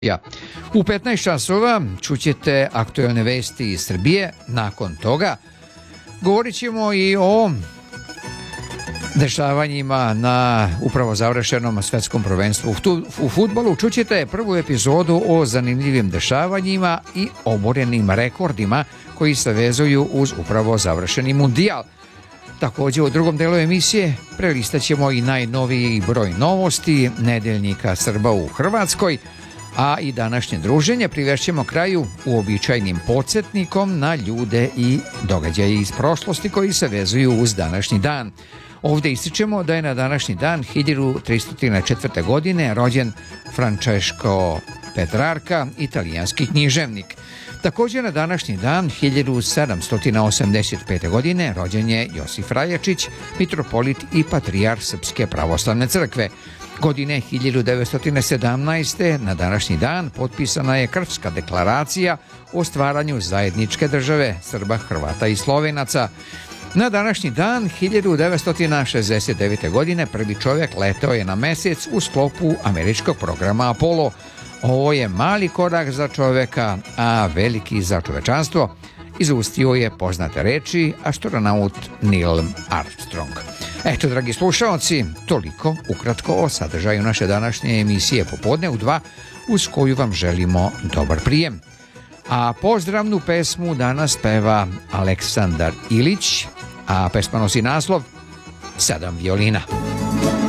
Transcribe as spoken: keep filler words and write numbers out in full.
Ja. U petnaest časova čućete aktuelne vesti iz Srbije. Nakon toga govorit ćemo i o dešavanjima na upravo završenom svetskom prvenstvu u fudbalu. Čućete prvu epizodu o zanimljivim dešavanjima i oborenim rekordima koji se vezuju uz upravo završeni mundijal. Također u drugom delu emisije prelistat ćemo i najnoviji broj novosti nedeljnika Srba u Hrvatskoj, a i današnje druženje privešćemo kraju uobičajenim podsjetnikom na ljude i događaje iz prošlosti koji se vezuju uz današnji dan. Ovdje ističemo da je na današnji dan hiljadu tristo četvrte. godine rođen Francesco Petrarca, italijanski književnik. Također na današnji dan hiljadu sedamsto osamdeset pete. godine rođen je Josif Rajačić, mitropolit i patrijarh Srpske pravoslavne crkve. Godine hiljadu devetsto sedamnaeste. na današnji dan potpisana je Krfska deklaracija o stvaranju zajedničke države Srba, Hrvata i Slovenaca. Na današnji dan hiljadu devetsto šezdeset devete. godine prvi čovjek leteo je na mesec u sklopu američkog programa Apollo. Ovo je mali korak za čovjeka, a veliki za čovečanstvo, izustio je poznate reči astronaut Neil Armstrong. Eto, dragi slušalci, toliko ukratko o sadržaju naše današnje emisije Popodne u dva, uz koju vam želimo dobar prijem. A pozdravnu pesmu danas peva Aleksandar Ilić, a pesma nosi naslov Sedam violina.